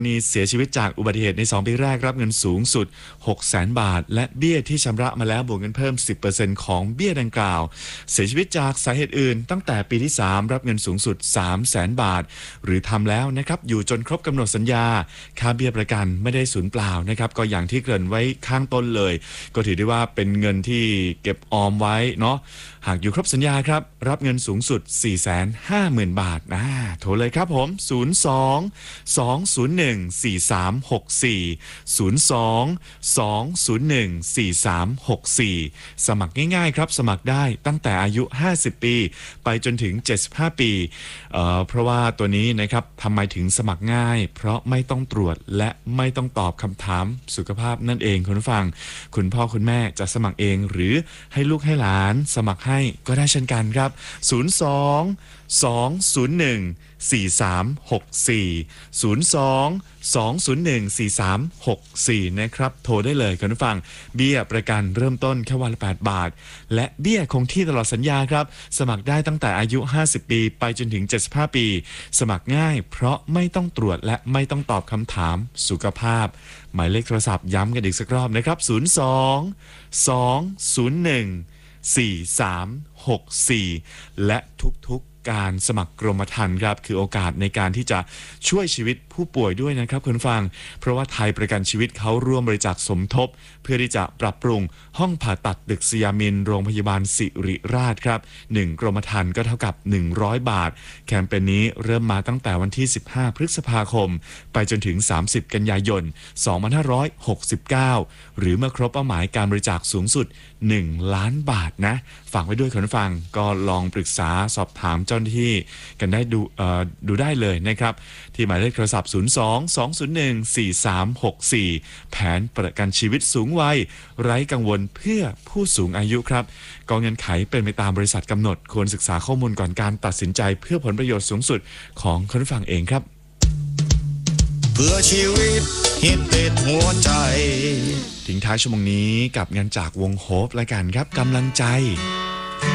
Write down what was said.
มีเสียชีวิตจากอุบัติเหตุใน2ปีแรกรับเงินสูงสุด 600,000 บาทและเบี้ยที่ชำระมาแล้วบวกเงินเพิ่ม 10% ของเบี้ยดังกล่าวเสียชีวิตจากสาเหตุอื่นตั้งแต่ปีที่3รับเงินสูงสุด 300,000 บาทหรือทำแล้วนะครับอยู่จนครบกำหนดสัญญาค่าเบี้ยประกันไม่ได้สูญเปล่านะครับก็อย่างที่เกริ่นไว้ข้างต้นเลยก็ถือได้ว่าเป็นเงินที่เก็บออมไว้เนาะหากอยู่ครบสัญญาครับรับเงินสูงสุด 450,000 บาทโทรเลยครับผม02-201-4364 สมัครง่ายๆครับสมัครได้ตั้งแต่อายุ50ปีไปจนถึง75ปีเพราะว่าตัวนี้นะครับทำไมถึงสมัครง่ายเพราะไม่ต้องตรวจและไม่ต้องตอบคำถามสุขภาพนั่นเองคุณผู้ฟังคุณพ่อคุณแม่จะสมัครเองหรือให้ลูกให้หลานสมัครให้ก็ได้เช่นกันครับ02-201-4364 นะครับโทรได้เลยคุณผู้ฟังเบี้ยประกันเริ่มต้นแค่วันละ8 บาทและเบี้ยคงที่ตลอดสัญญาครับสมัครได้ตั้งแต่อายุ50ปีไปจนถึง75ปีสมัครง่ายเพราะไม่ต้องตรวจและไม่ต้องตอบคำถามสุขภาพหมายเลขโทรศัพท์ย้ำกันอีกสักรอบนะครับ02-201-4364 และทุกการสมัครกรมธรรม์ครับคือโอกาสในการที่จะช่วยชีวิตผู้ป่วยด้วยนะครับคุณฟังเพราะว่าไทยประกันชีวิตเขาร่วมบริจาคสมทบเพื่อที่จะปรับปรุงห้องผ่าตัดตึกสยามินโรงพยาบาลศิริราชครับ1กรมธรรม์ก็เท่ากับ100 บาทแคมเปญนี้เริ่มมาตั้งแต่วันที่15พฤษภาคมไปจนถึง30กันยายน2569หรือเมื่อครบเป้าหมายการบริจาคสูงสุด1 ล้านบาทนะฝากไว้ด้วยคุณฟังก็ลองปรึกษาสอบถามเจ้าหน้าที่กันได้ดูได้เลยนะครับที่หมายเลขโทรศัพท์02-201-4364แผนประกันชีวิตสูงวัยไร้กังวลเพื่อผู้สูงอายุครับกองเงินไขเป็นไปตามบริษัทกำหนดควรศึกษาข้อมูลก่อนการตัดสินใจเพื่อผลประโยชน์สูงสุดของคุณฟังเองครับเพื่อชีวิตฮิตติดหัวใจทิ้งท้ายชั่วโมงนี้กับงานจากวงโฮปและกันครับกำลังใจ